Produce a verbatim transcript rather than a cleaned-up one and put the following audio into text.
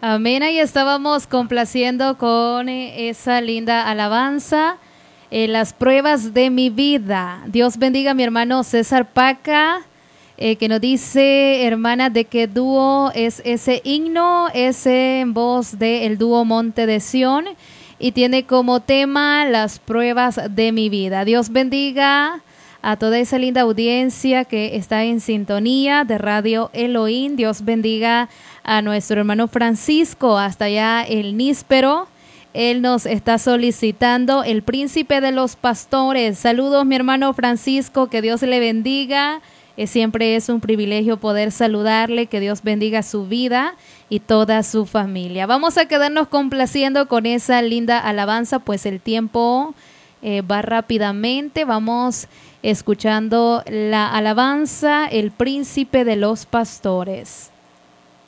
Amén, ahí estábamos complaciendo con eh, esa linda alabanza, eh, las pruebas de mi vida. Dios bendiga a mi hermano César Paca, eh, que nos dice, hermana, de qué dúo es ese himno, ese en voz del dúo Monte de Sión, y tiene como tema las pruebas de mi vida. Dios bendiga a toda esa linda audiencia que está en sintonía de Radio Elohim. Dios bendiga a nuestro hermano Francisco, hasta allá el Níspero. Él nos está solicitando el príncipe de los pastores. Saludos, mi hermano Francisco, que Dios le bendiga. Eh, siempre es un privilegio poder saludarle, que Dios bendiga su vida y toda su familia. Vamos a quedarnos complaciendo con esa linda alabanza, pues el tiempo eh, va rápidamente. Vamos escuchando la alabanza, el príncipe de los pastores.